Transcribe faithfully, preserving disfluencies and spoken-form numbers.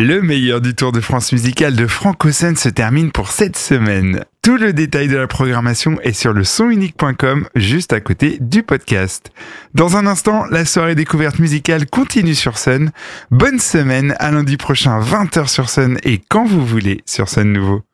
Le meilleur du Tour de France musical de Franck Ossen se termine pour cette semaine. Tout le détail de la programmation est sur le son unique point com, juste à côté du podcast. Dans un instant, la soirée découverte musicale continue sur Sun. Bonne semaine, à lundi prochain, vingt heures sur Sun et quand vous voulez sur Sun Nouveau.